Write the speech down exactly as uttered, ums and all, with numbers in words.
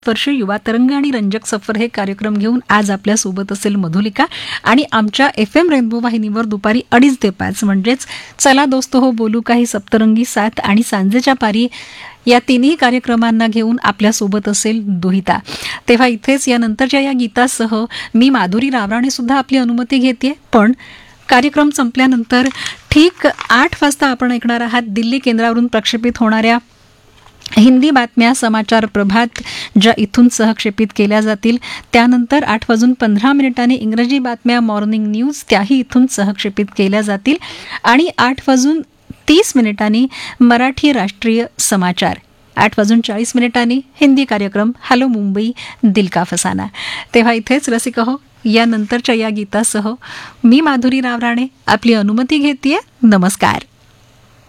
वर्ष युवा तरंग आणि रंजक सफर हे कार्यक्रम घेऊन आज आपल्या सोबत असेल मधुलिका आणि आमच्या एफ एम रेनबो वाहिनीवर दुपारी अडीच ते पाच म्हणजेच चला दोस्त हो बोलू काही, सप्तरंगी साथ आणि सांजेच्या पारी या तिन्ही कार्यक्रमांना घेऊन आपल्यासोबत असेल दुहिता. तेव्हा इथेच या नंतरच्या या गीतासह मी माधुरी रावराणे सुद्धा आपली अनुमती घेते. पण कार्यक्रम संपल्यानंतर ठीक आठ वाजता आपण ऐकणार आहात दिल्ली केंद्रावरून प्रक्षेपित होणाऱ्या हिंदी बातम्या समाचार प्रभात, ज्या इथून सहक्षेपित केल्या जातील. त्यानंतर आठ वाजून पंधरा मिनिटांनी इंग्रजी बातम्या मॉर्निंग न्यूज, त्याही इथून सहक्षेपित केल्या जातील. आणि आठ वाजून तीस मिनिटांनी मराठी राष्ट्रीय समाचार, आठ वाजून चाळीस मिनिटांनी हिंदी कार्यक्रम हॅलो मुंबई दिल का फसाना. तेव्हा इथेच रसिक हो या नंतरच्या या गीतासह मी माधुरी रावराणे आपली अनुमती घेतेय. नमस्कार.